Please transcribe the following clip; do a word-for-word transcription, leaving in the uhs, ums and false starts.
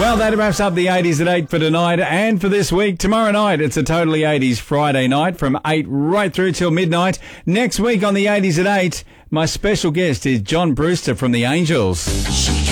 Well, that wraps up the eighties at eight for tonight and for this week. Tomorrow night, it's a Totally eighties Friday night from eight right through till midnight. Next week on the eighties at eight, my special guest is John Brewster from the Angels.